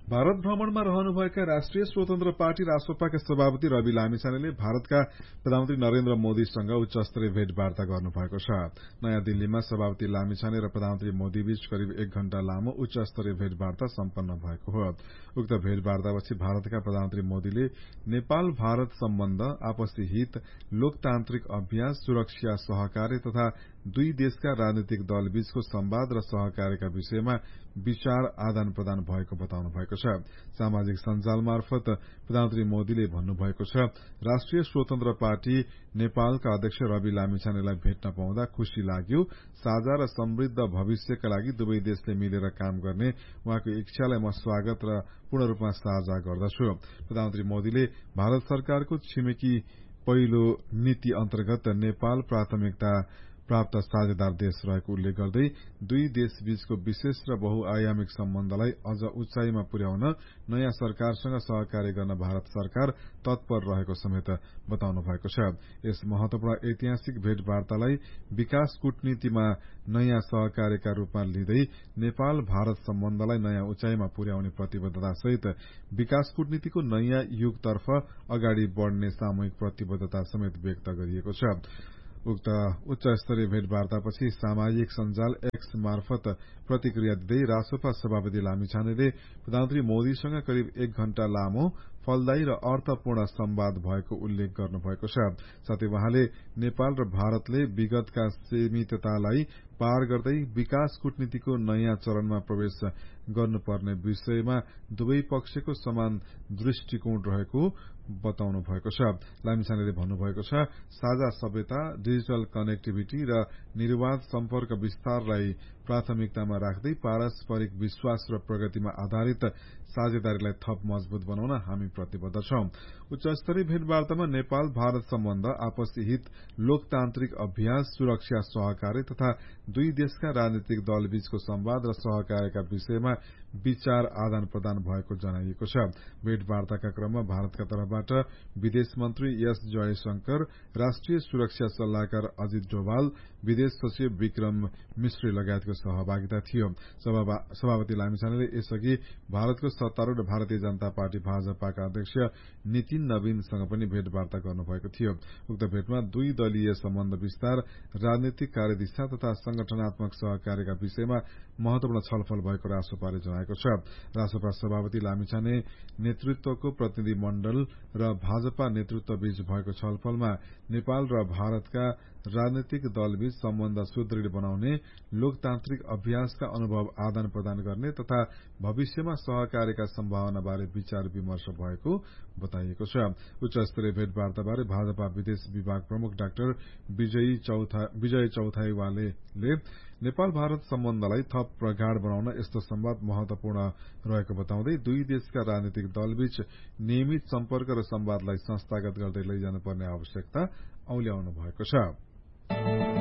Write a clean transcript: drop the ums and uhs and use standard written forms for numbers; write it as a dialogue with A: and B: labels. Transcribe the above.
A: भारत भ्रमणमा रहनुभएका राष्ट्रिय स्वतन्त्र पार्टी रासपाका सभापति रवि लामिछानेले भारतका प्रधानमन्त्री नरेन्द्र मोदीसँग उच्च स्तरीय भेटवार्ता गर्नुभएको छ। नयाँ दिल्लीमा सभापति लामिछाने र प्रधानमन्त्री मोदीबीच करिब 1 घण्टा लामो उच्च स्तरीय भेटवार्ता सम्पन्न भएको हो। उक्त भेटवार्तापछि भारतका प्रधानमन्त्री मोदीले नेपाल भारत सम्बन्ध, आपसी हित, लोकतान्त्रिक अभ्यास, सुरक्षा सहकार्य तथा दुई देशका राजनीतिक दलबीचको संवाद र सहकार्यका विषयमा विचार आदान प्रदान भएको बताउनु भएको छ। सामाजिक सञ्जाल मार्फत प्रधानमन्त्री मोदीले भन्नुभएको छ, राष्ट्रिय स्वतन्त्र पार्टी नेपालका अध्यक्ष रवि लामिछानेलाई भेट्न पाउँदा खुशी लाग्यो। साझा र समृद्ध भविष्यका लागि दुवै देशले मिलेर काम गर्ने उहाँको इच्छालाई म स्वागत र पूर्ण रूपमा साझा गर्दछु। प्रधानमन्त्री मोदीले भारत सरकारको छिमेकी पहिलो नीति अन्तर्गत नेपाल प्राथमिकता प्राप्त साझेदार देश रहेको उल्लेख गर्दै दुई देशबीचको विशेष र बहुआयामिक सम्बन्धलाई अझ उचाइमा पुर्याउन नयाँ सरकारसँग सहकार्य गर्न भारत सरकार तत्पर रहेको समेत बताउनु भएको छ। यस महत्वपूर्ण ऐतिहासिक भेटवार्तालाई विकास कूटनीतिमा नयाँ सहकार्यका रूपमा लिँदै नेपाल भारत सम्बन्धलाई नयाँ उचाइमा पुर्याउने प्रतिबद्धतासहित विकास कूटनीतिको नयाँ युगतर्फ अगाडि बढ़ने सामूहिक प्रतिबद्धता समेत व्यक्त गरिएको छ। उक्त उच्च स्तरीय भेटवार्तापछि सामाजिक सञ्जाल एक्स मार्फत प्रतिक्रिया दिँदै रासपा सभापति लामिछानेले प्रधानमन्त्री मोदीसँग करिब 1 घण्टा लामो फलदायी र अर्थपूर्ण संवाद भएको उल्लेख गर्नुभएको छ। साथै उहाँले नेपाल र भारतले विगतका सीमिततालाई पार गर्दै विकास कूटनीतिको नयाँ चरणमा प्रवेश गर्नुपर्ने विषयमा दुवै पक्षको समान दृष्टिकोण रहेको बताउनु भएको छ। लामिछानेले भन्नुभएको छ, साझा सभ्यता, डिजिटल कनेक्टिभिटी र निर्वाध सम्पर्क विस्तारलाई प्राथमिकतामा राख्दै पारस्परिक विश्वास र प्रगतिमा आधारित साझेदारीलाई थप मजबूत बनाउन हामी प्रतिबद्ध छौं। उच्च स्तरीय भेटवार्तामा नेपाल भारत सम्बन्ध, आपसी हित, लोकतान्त्रिक अभ्यास, सुरक्षा सहकार्य तथा दुई देशका राजनीतिक दलबीचको संवाद र सहकार्यका विषयमा विचार आदान प्रदान भएको जनाइएको छ। भेटवार्ताका क्रममा भारतका तर्फबाट विदेश मन्त्री एस जयशंकर, राष्ट्रिय सुरक्षा सल्लाहकार अजित डोभाल, विदेश सचिव विक्रम मिश्री लगायतको सहभागिता थियो। सभापति लामिछानेले यसअघि भारतको सत्तारूढ़ भारतीय जनता पार्टी भाजपाका अध्यक्ष नितिन नवीनसँग पनि भेटवार्ता गर्नुभएको थियो। उक्त भेटमा दुई दलीय सम्बन्ध विस्तार, राजनीतिक कार्यदिशा तथा संगठनात्मक सहकार्यका विषयमा महत्वपूर्ण छलफल भएको रासपाले जनाएको छ। रासपा सभापति लामिछाने नेतृत्वको प्रतिनिधि मण्डल र भाजपा नेतृत्वबीच भएको छलफलमा नेपाल र भारतका राजनीतिक दलबीच सम्बन्ध सुदृढ़ बनाउने, लोकतान्त्रिक अभ्यासका अनुभव आदान प्रदान गर्ने तथा भविष्यमा सहकार्यका सम्भावनाबारे विचार विमर्श भएको बताइएको छ। उच्च स्तरीय भेटवार्ताबारे भाजपा विदेश विभाग प्रमुख डाक्टर विजय चौथाईवाले नेपाल भारत सम्बन्धलाई थप प्रगाढ़ बनाउन यस्तो संवाद महत्वपूर्ण रहेको बताउँदै दुई देशका राजनीतिक दलबीच नियमित सम्पर्क र संवादलाई संस्थागत गर्दै लैजानुपर्ने आवश्यकता औल्याउनु भएको छ।